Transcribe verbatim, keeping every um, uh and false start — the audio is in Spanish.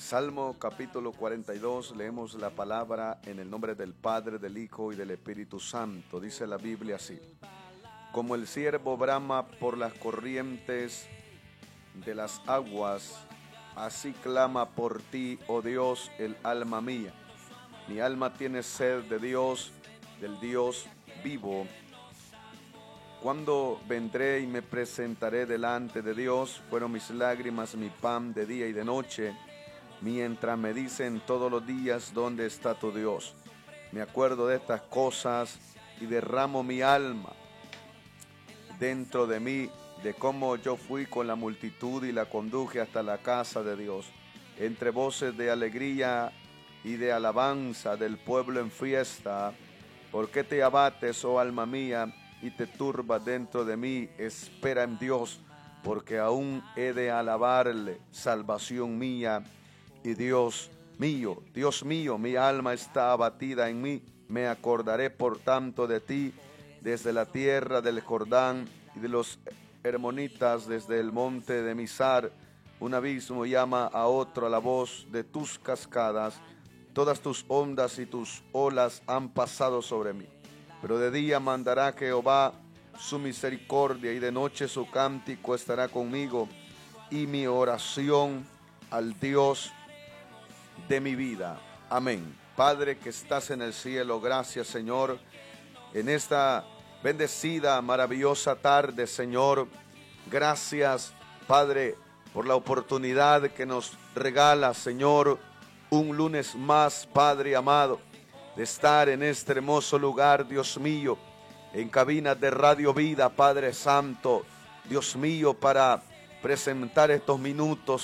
Salmo capítulo cuarenta y dos, leemos la palabra en el nombre del Padre, del Hijo y del Espíritu Santo. Dice la Biblia así: como el ciervo brama por las corrientes de las aguas, así clama por ti, oh Dios, el alma mía. Mi alma tiene sed de Dios, del Dios vivo. Cuando vendré y me presentaré delante de Dios, fueron mis lágrimas mi pan de día y de noche, mientras me dicen todos los días, ¿dónde está tu Dios? Me acuerdo de estas cosas y derramo mi alma dentro de mí, de cómo yo fui con la multitud y la conduje hasta la casa de Dios, entre voces de alegría y de alabanza del pueblo en fiesta. ¿Por qué te abates, oh alma mía, y te turbas dentro de mí? Espera en Dios, porque aún he de alabarle, salvación mía y Dios mío. Dios mío, mi alma está abatida en mí. Me acordaré por tanto de ti desde la tierra del Jordán y de los hermonitas, desde el monte de Mizar. Un abismo llama a otro a la voz de tus cascadas. Todas tus ondas y tus olas han pasado sobre mí. Pero de día mandará Jehová su misericordia, y de noche su cántico estará conmigo, y mi oración al Dios de mi vida. Amén. Padre que estás en el cielo, gracias, Señor, en esta bendecida, maravillosa tarde, Señor. Gracias, Padre, por la oportunidad que nos regala, Señor, un lunes más, Padre amado, de estar en este hermoso lugar, Dios mío, en cabinas de Radio Vida, Padre Santo, Dios mío, para presentar estos minutos,